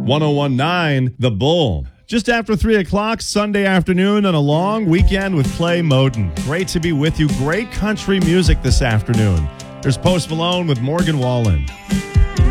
1019 The Bull. Just after 3 o'clock, Sunday afternoon, on a long weekend with Clay Moten. Great to be with you. Great country music this afternoon. There's Post Malone with Morgan Wallen.